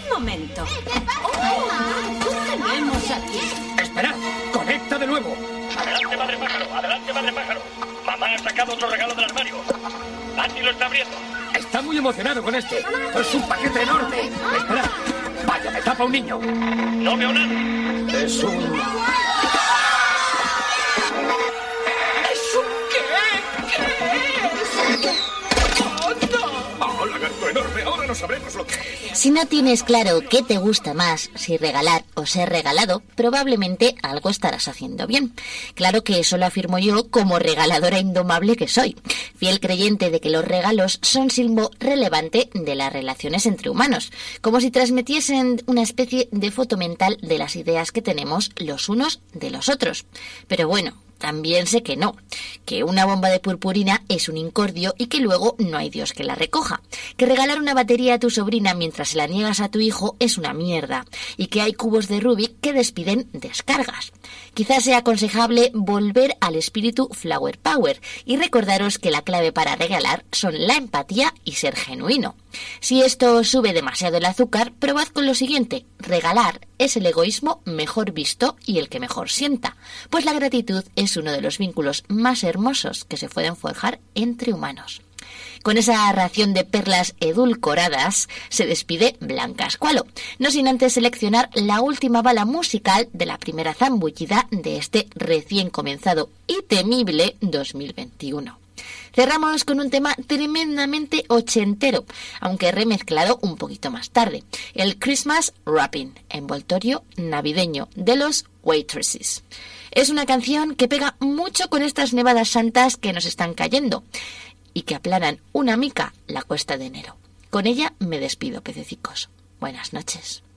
momento. ¿Qué tenemos aquí? ¡Esperad! ¡Conecta de nuevo! ¡Adelante, madre pájaro! ¡Adelante, madre pájaro! Mamá ha sacado otro regalo del armario. Andy lo está abriendo. Está muy emocionado con este. Es un paquete enorme. Esperad. Vaya, me tapa un niño. No veo nada. Es un... ¡Oh, lagarto enorme! Ahora no sabremos lo que es. Si no tienes claro qué te gusta más, si regalar o ser regalado, probablemente algo estarás haciendo bien. Claro que eso lo afirmo yo como regaladora indomable que soy, fiel creyente de que los regalos son símbolo relevante de las relaciones entre humanos, como si transmitiesen una especie de foto mental de las ideas que tenemos los unos de los otros. Pero bueno, también sé que no, que una bomba de purpurina es un incordio y que luego no hay Dios que la recoja, que regalar una batería a tu sobrina mientras se la niegas a tu hijo es una mierda y que hay cubos de Rubik que despiden descargas. Quizás sea aconsejable volver al espíritu Flower Power y recordaros que la clave para regalar son la empatía y ser genuino. Si esto sube demasiado el azúcar, probad con lo siguiente: regalar es el egoísmo mejor visto y el que mejor sienta, pues la gratitud es uno de los vínculos más hermosos que se pueden forjar entre humanos. Con esa ración de perlas edulcoradas se despide Blanca Escualo, no sin antes seleccionar la última bala musical de la primera zambullida de este recién comenzado y temible 2021. Cerramos con un tema tremendamente ochentero, aunque remezclado un poquito más tarde, el Christmas Wrapping, envoltorio navideño de los Waitresses. Es una canción que pega mucho con estas nevadas santas que nos están cayendo y que aplanan una mica la cuesta de enero. Con ella me despido, pececicos. Buenas noches.